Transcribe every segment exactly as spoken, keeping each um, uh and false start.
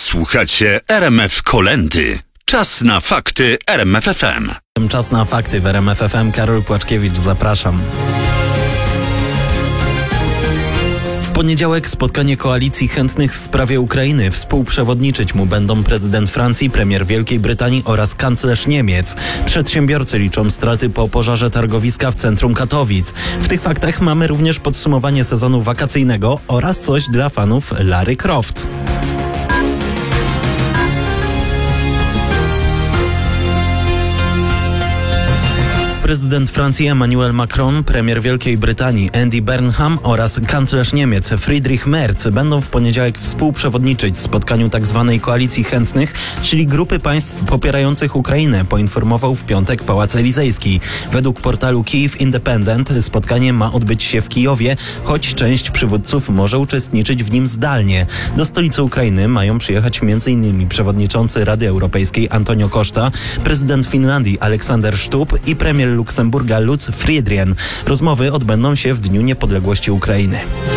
Słuchacie R M F Kolędy. Czas na fakty R M F F M. Czas na fakty w R M F F M. Karol Płaczkiewicz, zapraszam. W poniedziałek spotkanie koalicji chętnych w sprawie Ukrainy. Współprzewodniczyć mu będą prezydent Francji, premier Wielkiej Brytanii oraz kanclerz Niemiec. Przedsiębiorcy liczą straty po pożarze targowiska w centrum Katowic. W tych faktach mamy również podsumowanie sezonu wakacyjnego oraz coś dla fanów Lara Croft. Prezydent Francji Emmanuel Macron, premier Wielkiej Brytanii Andy Burnham oraz kanclerz Niemiec Friedrich Merz będą w poniedziałek współprzewodniczyć spotkaniu tzw. koalicji chętnych, czyli grupy państw popierających Ukrainę, poinformował w piątek Pałac Elizejski. Według portalu Kyiv Independent spotkanie ma odbyć się w Kijowie, choć część przywódców może uczestniczyć w nim zdalnie. Do stolicy Ukrainy mają przyjechać m.in. przewodniczący Rady Europejskiej Antonio Costa, prezydent Finlandii Aleksander Stubb i premier Luksemburga Lutz Friedrich. Rozmowy odbędą się w Dniu Niepodległości Ukrainy.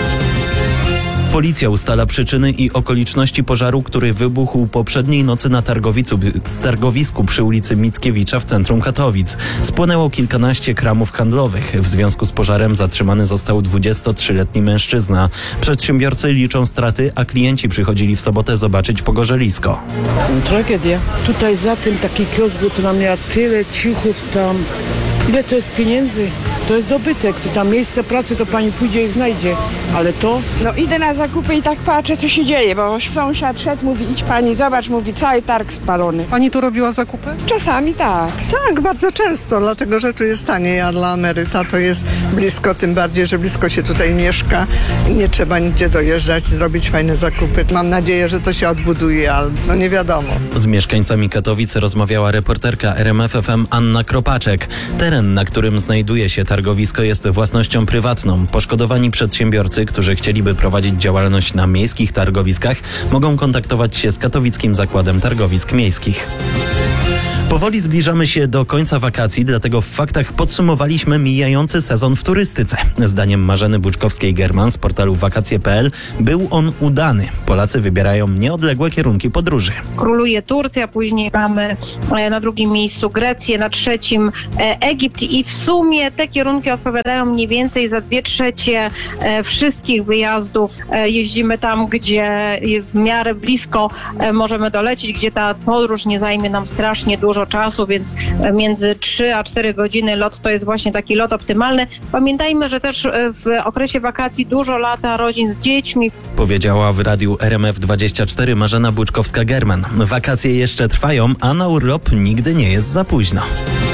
Policja ustala przyczyny i okoliczności pożaru, który wybuchł poprzedniej nocy na targowicu, targowisku przy ulicy Mickiewicza w centrum Katowic. Spłonęło kilkanaście kramów handlowych. W związku z pożarem zatrzymany został dwudziestotrzyletni mężczyzna. Przedsiębiorcy liczą straty, a klienci przychodzili w sobotę zobaczyć pogorzelisko. Tragedia. Tutaj za tym taki kiosk, bo to nam miała tyle ciuchów tam. Ile to jest pieniędzy? To jest dobytek. Tam miejsce pracy to pani pójdzie i znajdzie. Ale to... No idę na zakupy i tak patrzę, co się dzieje, bo sąsiad szedł, mówi, idź pani, zobacz, mówi, cały targ spalony. Pani tu robiła zakupy? Czasami tak. Tak, bardzo często, dlatego że tu jest taniej, a dla emeryta to jest blisko, tym bardziej, że blisko się tutaj mieszka i nie trzeba nigdzie dojeżdżać, zrobić fajne zakupy. Mam nadzieję, że to się odbuduje, ale no nie wiadomo. Z mieszkańcami Katowic rozmawiała reporterka R M F F M Anna Kropaczek. Teren, na którym znajduje się targowisko, jest własnością prywatną. Poszkodowani przedsiębiorcy, którzy chcieliby prowadzić działalność na miejskich targowiskach, mogą kontaktować się z Katowickim Zakładem Targowisk Miejskich. Powoli zbliżamy się do końca wakacji, dlatego w faktach podsumowaliśmy mijający sezon w turystyce. Zdaniem Marzeny Buczkowskiej-German z portalu wakacje kropka p l był on udany. Polacy wybierają nieodległe kierunki podróży. Króluje Turcja, później mamy na drugim miejscu Grecję, na trzecim Egipt i w sumie te kierunki odpowiadają mniej więcej za dwie trzecie wszystkich wyjazdów. Jeździmy tam, gdzie w miarę blisko możemy dolecieć, gdzie ta podróż nie zajmie nam strasznie dużo czasu, więc między trzy a cztery godziny lot to jest właśnie taki lot optymalny. Pamiętajmy, że też w okresie wakacji dużo lata rodzin z dziećmi. Powiedziała w radiu R M F dwadzieścia cztery Marzena Buczkowska-German. Wakacje jeszcze trwają, a na urlop nigdy nie jest za późno.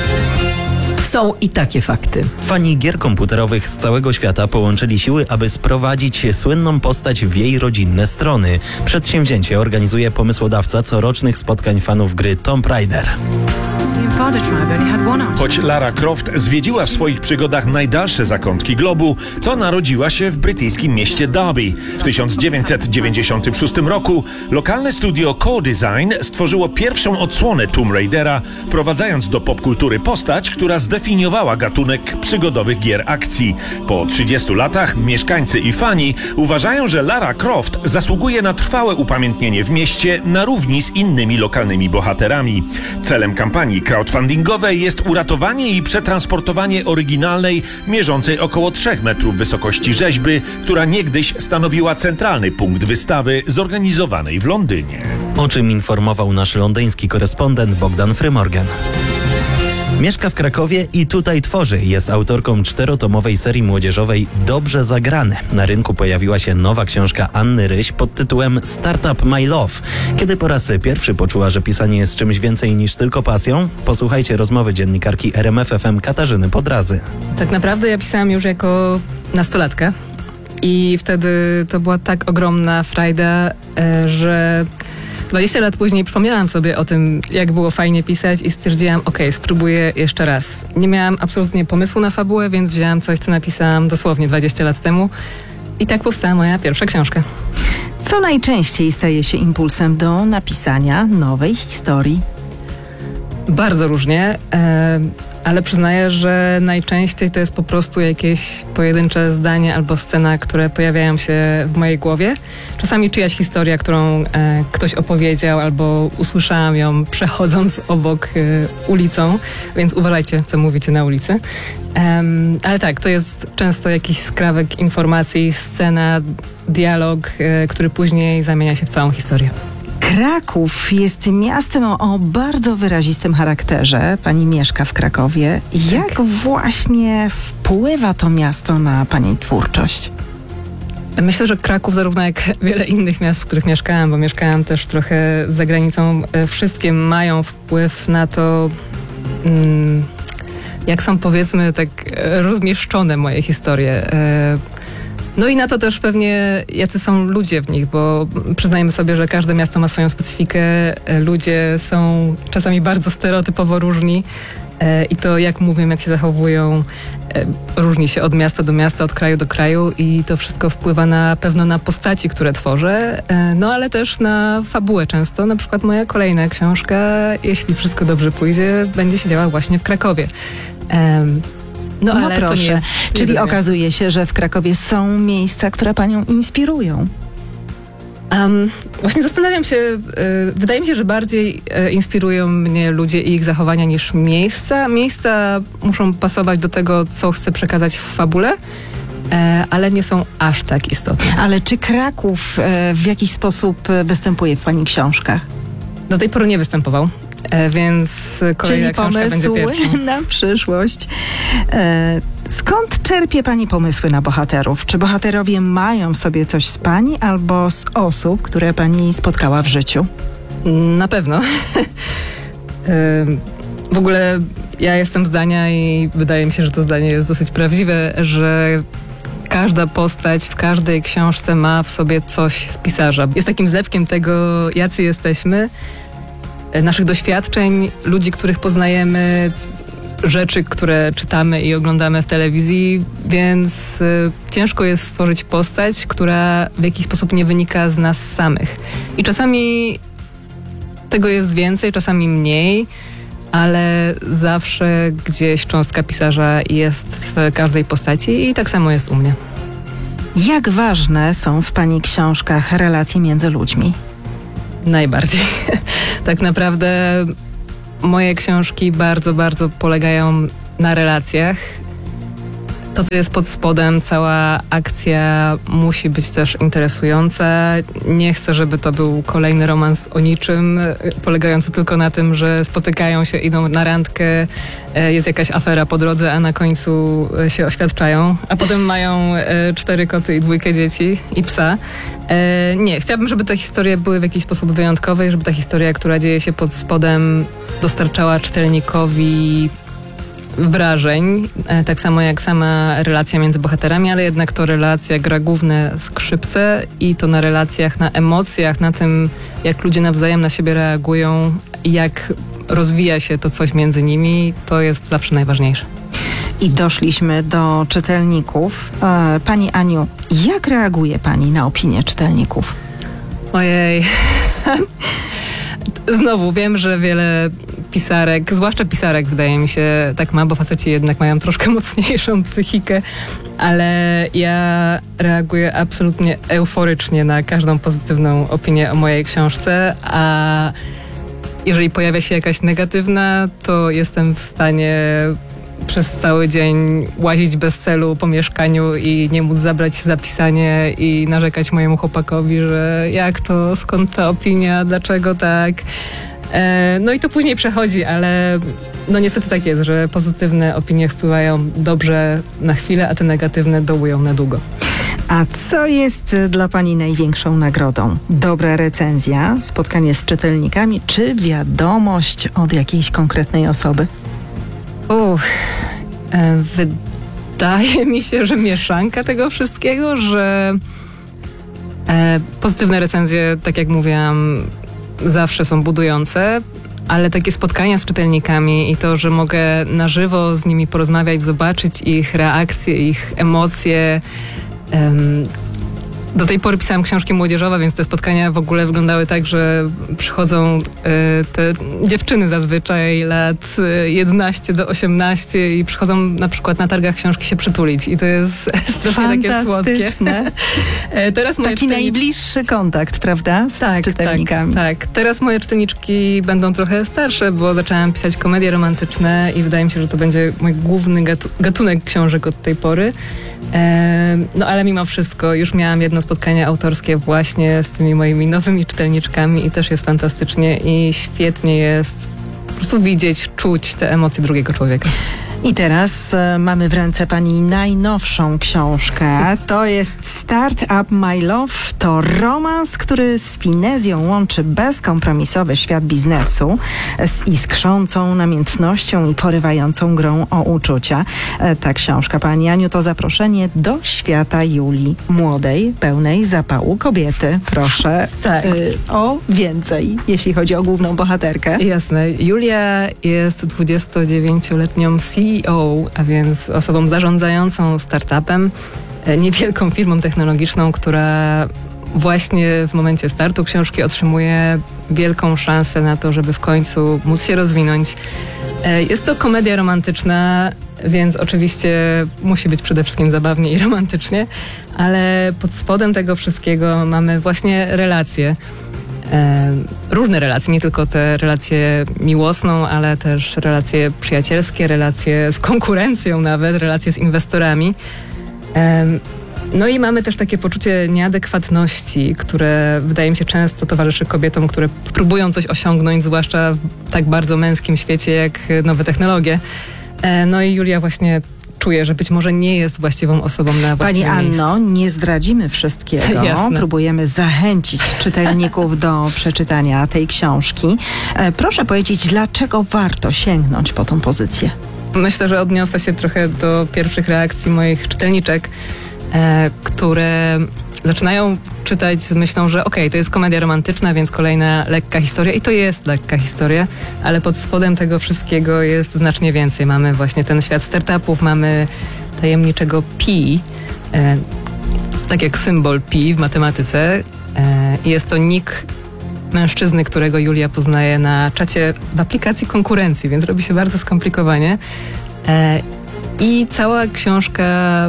Są i takie fakty. Fani gier komputerowych z całego świata połączyli siły, aby sprowadzić słynną postać w jej rodzinne strony. Przedsięwzięcie organizuje pomysłodawca corocznych spotkań fanów gry Tomb Raider. Choć Lara Croft zwiedziła w swoich przygodach najdalsze zakątki globu, to narodziła się w brytyjskim mieście Derby. W tysiąc dziewięćset dziewięćdziesiątym szóstym roku lokalne studio Co-Design stworzyło pierwszą odsłonę Tomb Raidera, wprowadzając do popkultury postać, która zdefiniowała gatunek przygodowych gier akcji. Po trzydziestu latach mieszkańcy i fani uważają, że Lara Croft zasługuje na trwałe upamiętnienie w mieście na równi z innymi lokalnymi bohaterami. Celem kampanii crowdfundingowej jest uratowanie i przetransportowanie oryginalnej, mierzącej około trzech metrów wysokości rzeźby, która niegdyś stanowiła centralny punkt wystawy zorganizowanej w Londynie. O czym informował nasz londyński korespondent Bogdan Frymorgan. Mieszka w Krakowie i tutaj tworzy. Jest autorką czterotomowej serii młodzieżowej Dobrze zagrane. Na rynku pojawiła się nowa książka Anny Ryś pod tytułem Startup My Love. Kiedy po raz pierwszy poczuła, że pisanie jest czymś więcej niż tylko pasją? Posłuchajcie rozmowy dziennikarki R M F F M Katarzyny Podrazy. Tak naprawdę ja pisałam już jako nastolatka i wtedy to była tak ogromna frajda, że dwadzieścia lat później przypomniałam sobie o tym, jak było fajnie pisać i stwierdziłam, okej, okay, spróbuję jeszcze raz. Nie miałam absolutnie pomysłu na fabułę, więc wzięłam coś, co napisałam dosłownie dwadzieścia lat temu i tak powstała moja pierwsza książka. Co najczęściej staje się impulsem do napisania nowej historii? Bardzo różnie. E, ale przyznaję, że najczęściej to jest po prostu jakieś pojedyncze zdanie albo scena, które pojawiają się w mojej głowie. Czasami czyjaś historia, którą e, ktoś opowiedział albo usłyszałam ją przechodząc obok e, ulicą, więc uważajcie, co mówicie na ulicy. Um, ale tak, to jest często jakiś skrawek informacji, scena, dialog, e, który później zamienia się w całą historię. Kraków jest miastem o, o bardzo wyrazistym charakterze. Pani mieszka w Krakowie. Jak tak. właśnie wpływa to miasto na pani twórczość? Myślę, że Kraków, zarówno jak wiele innych miast, w których mieszkałam, bo mieszkałam też trochę za granicą, wszystkie mają wpływ na to, jak są, powiedzmy, tak rozmieszczone moje historie. No i na to też pewnie, jacy są ludzie w nich, bo przyznajmy sobie, że każde miasto ma swoją specyfikę. Ludzie są czasami bardzo stereotypowo różni i to, jak mówią, jak się zachowują, różni się od miasta do miasta, od kraju do kraju i to wszystko wpływa na pewno na postaci, które tworzę, no ale też na fabułę często. Na przykład moja kolejna książka, jeśli wszystko dobrze pójdzie, będzie się działa właśnie w Krakowie. No, no ale proszę, to nie jest czyli jedyne. okazuje się, że w Krakowie są miejsca, które panią inspirują. Um, właśnie zastanawiam się, y, wydaje mi się, że bardziej y, inspirują mnie ludzie i ich zachowania niż miejsca. Miejsca muszą pasować do tego, co chcę przekazać w fabule, y, ale nie są aż tak istotne. Ale czy Kraków y, w jakiś sposób występuje w pani książkach? Do tej pory nie występował. E, więc kolejna Czyli książka będzie pierwszą. na przyszłość. E, skąd czerpie pani pomysły na bohaterów? Czy bohaterowie mają w sobie coś z pani albo z osób, które pani spotkała w życiu? Na pewno. e, w ogóle ja jestem zdania i wydaje mi się, że to zdanie jest dosyć prawdziwe, że każda postać w każdej książce ma w sobie coś z pisarza. Jest takim zlepkiem tego, jacy jesteśmy, naszych doświadczeń, ludzi, których poznajemy, rzeczy, które czytamy i oglądamy w telewizji, więc y, ciężko jest stworzyć postać, która w jakiś sposób nie wynika z nas samych. I czasami tego jest więcej, czasami mniej, ale zawsze gdzieś cząstka pisarza jest w każdej postaci i tak samo jest u mnie. Jak ważne są w pani książkach relacje między ludźmi? Najbardziej. Tak naprawdę moje książki bardzo, bardzo polegają na relacjach. To, co jest pod spodem, cała akcja musi być też interesująca. Nie chcę, żeby to był kolejny romans o niczym, polegający tylko na tym, że spotykają się, idą na randkę, jest jakaś afera po drodze, a na końcu się oświadczają, a potem mają cztery koty i dwójkę dzieci i psa. Nie, chciałabym, żeby te historie były w jakiś sposób wyjątkowe i żeby ta historia, która dzieje się pod spodem, dostarczała czytelnikowi wrażeń, tak samo jak sama relacja między bohaterami, ale jednak to relacja gra główne skrzypce i to na relacjach, na emocjach, na tym, jak ludzie nawzajem na siebie reagują i jak rozwija się to coś między nimi, to jest zawsze najważniejsze. I doszliśmy do czytelników. E, pani Aniu, jak reaguje pani na opinie czytelników? Ojej. Znowu wiem, że wiele pisarek, zwłaszcza pisarek wydaje mi się tak ma, bo faceci jednak mają troszkę mocniejszą psychikę, ale ja reaguję absolutnie euforycznie na każdą pozytywną opinię o mojej książce, a jeżeli pojawia się jakaś negatywna, to jestem w stanie przez cały dzień łazić bez celu po mieszkaniu i nie móc zabrać się za pisanie i narzekać mojemu chłopakowi, że jak to, skąd ta opinia, dlaczego tak. E, no i to później przechodzi, ale no niestety tak jest, że pozytywne opinie wpływają dobrze na chwilę, a te negatywne dołują na długo. A co jest dla pani największą nagrodą? Dobra recenzja, spotkanie z czytelnikami, czy wiadomość od jakiejś konkretnej osoby? Uch, e, wydaje mi się, że mieszanka tego wszystkiego, że e, pozytywne recenzje, tak jak mówiłam, zawsze są budujące, ale takie spotkania z czytelnikami i to, że mogę na żywo z nimi porozmawiać, zobaczyć ich reakcje, ich emocje, em, Do tej pory pisałam książki młodzieżowe, więc te spotkania w ogóle wyglądały tak, że przychodzą y, te dziewczyny zazwyczaj lat y, jedenaście do osiemnastu i przychodzą na przykład na targach książki się przytulić i to jest strasznie takie słodkie. E, Teraz moje Taki czytelni- najbliższy kontakt, prawda? Z Tak, czytelnikami. tak, tak. Teraz moje czytelniczki będą trochę starsze, bo zaczęłam pisać komedie romantyczne i wydaje mi się, że to będzie mój główny gatu- gatunek książek od tej pory. E, no ale mimo wszystko już miałam jedno spotkanie autorskie właśnie z tymi moimi nowymi czytelniczkami i też jest fantastycznie i świetnie jest po prostu widzieć, czuć te emocje drugiego człowieka. I teraz e, mamy w ręce pani najnowszą książkę. To jest Start Up My Love. To romans, który z finezją łączy bezkompromisowy świat biznesu z iskrzącą namiętnością i porywającą grą o uczucia. E, ta książka, pani Aniu, to zaproszenie do świata Julii, młodej, pełnej zapału kobiety. Proszę Tak. e, o więcej, jeśli chodzi o główną bohaterkę. Jasne. Julia jest dwudziestodziewięcioletnią C E O, a więc osobą zarządzającą startupem, e, niewielką firmą technologiczną, która właśnie w momencie startu książki otrzymuje wielką szansę na to, żeby w końcu móc się rozwinąć. E, Jest to komedia romantyczna, więc oczywiście musi być przede wszystkim zabawnie i romantycznie, ale pod spodem tego wszystkiego mamy właśnie relacje. E, różne relacje, nie tylko te relacje miłosną, ale też relacje przyjacielskie, relacje z konkurencją nawet, relacje z inwestorami. E, no i mamy też takie poczucie nieadekwatności, które wydaje mi się często towarzyszy kobietom, które próbują coś osiągnąć, zwłaszcza w tak bardzo męskim świecie jak nowe technologie. E, no i Julia właśnie czuje, że być może nie jest właściwą osobą na Pani właściwym miejscu. Anno, nie zdradzimy wszystkiego. Jasne. Próbujemy zachęcić czytelników do przeczytania tej książki. E, proszę powiedzieć, dlaczego warto sięgnąć po tą pozycję? Myślę, że odniosę się trochę do pierwszych reakcji moich czytelniczek, e, które zaczynają czytać z myślą, że okej, to jest komedia romantyczna, więc kolejna lekka historia i to jest lekka historia, ale pod spodem tego wszystkiego jest znacznie więcej. Mamy właśnie ten świat startupów, mamy tajemniczego Pi, e, tak jak symbol Pi w matematyce. E, jest to nick mężczyzny, którego Julia poznaje na czacie w aplikacji konkurencji, więc robi się bardzo skomplikowanie. E, I cała książka,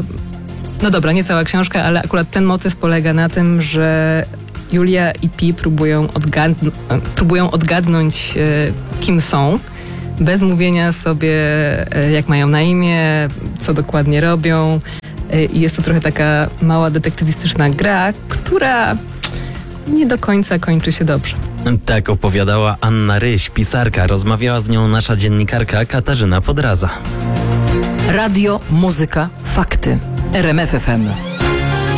no dobra, nie cała książka, ale akurat ten motyw polega na tym, że Julia i Pi próbują, odgadn- próbują odgadnąć, e, kim są, bez mówienia sobie, e, jak mają na imię, co dokładnie robią. E, I jest to trochę taka mała detektywistyczna gra, która nie do końca kończy się dobrze. Tak opowiadała Anna Ryś, pisarka. Rozmawiała z nią nasza dziennikarka Katarzyna Podraza. Radio, muzyka, fakty. R M F F M.